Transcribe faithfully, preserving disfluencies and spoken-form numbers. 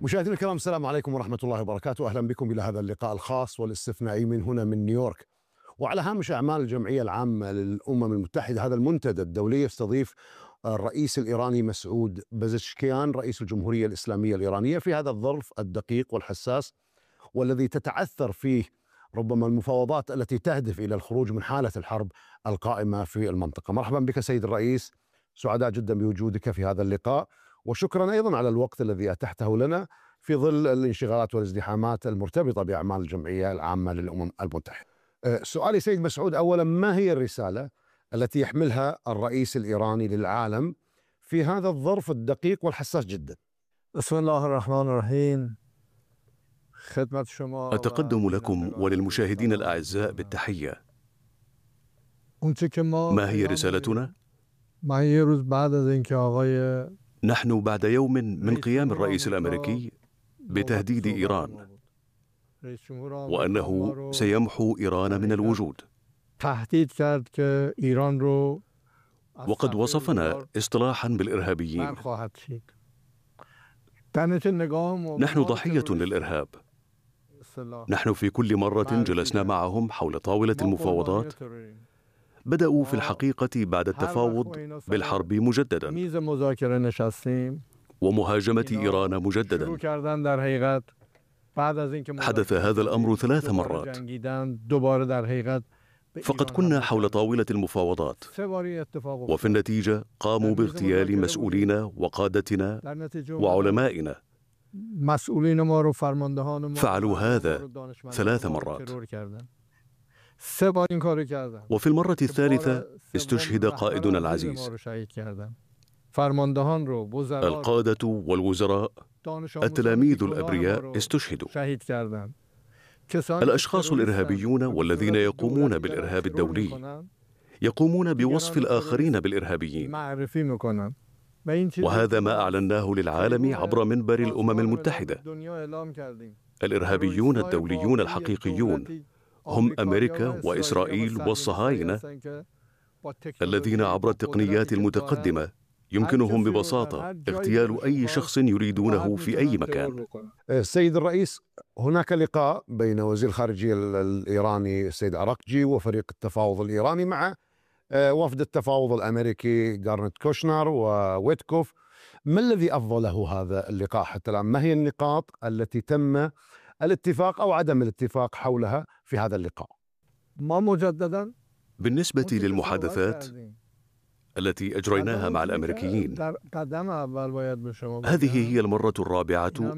مشاهدينا الكرام، السلام عليكم ورحمة الله وبركاته. أهلا بكم إلى هذا اللقاء الخاص والاستثنائي من هنا من نيويورك، وعلى هامش أعمال الجمعية العامة للأمم المتحدة. هذا المنتدى الدولي يستضيف الرئيس الإيراني مسعود بزشكيان رئيس الجمهورية الإسلامية الإيرانية في هذا الظرف الدقيق والحساس، والذي تتعثر فيه ربما المفاوضات التي تهدف إلى الخروج من حالة الحرب القائمة في المنطقة. مرحبا بك سيد الرئيس، سعداء جدا بوجودك في هذا اللقاء، وشكرا أيضا على الوقت الذي أتحته لنا في ظل الانشغالات والازدحامات المرتبطة بأعمال الجمعية العامة للأمم المتحدة. سؤالي سيد مسعود، أولا ما هي الرسالة التي يحملها الرئيس الإيراني للعالم في هذا الظرف الدقيق والحساس جدا؟ بسم الله الرحمن الرحيم. أتقدم لكم وللمشاهدين الأعزاء بالتحية. ما هي رسالتنا؟ نحن بعد يوم من قيام الرئيس الأمريكي بتهديد إيران وأنه سيمحو إيران من الوجود، وقد وصفنا اصطلاحا بالإرهابيين. نحن ضحية للإرهاب. نحن في كل مرة جلسنا معهم حول طاولة المفاوضات بدأوا في الحقيقة بعد التفاوض بالحرب مجددا ومهاجمة إيران مجددا. حدث هذا الأمر ثلاث مرات، فقد كنا حول طاولة المفاوضات، وفي النتيجة قاموا باغتيال مسؤولينا وقادتنا وعلمائنا. فعلوا هذا ثلاث مرات، وفي المرة الثالثة استشهد قائدنا العزيز. القادة والوزراء، التلاميذ الأبرياء استشهدوا. الأشخاص الإرهابيون والذين يقومون بالإرهاب الدولي يقومون بوصف الآخرين بالإرهابيين، وهذا ما أعلناه للعالم عبر منبر الأمم المتحدة. الإرهابيون الدوليون الحقيقيون هم أمريكا وإسرائيل والصهاينة، الذين عبر التقنيات المتقدمة يمكنهم ببساطة اغتيال أي شخص يريدونه في أي مكان. السيد الرئيس، هناك لقاء بين وزير الخارجية الإيراني السيد عراقجي وفريق التفاوض الإيراني مع وفد التفاوض الأمريكي غارنت كوشنر وويتكوف. ما الذي أفضله هذا اللقاء حتى الآن؟ ما هي النقاط التي تم الاتفاق أو عدم الاتفاق حولها في هذا اللقاء؟ ما مجددا بالنسبة للمحادثات التي أجريناها مع الأمريكيين، هذه هي المرة الرابعة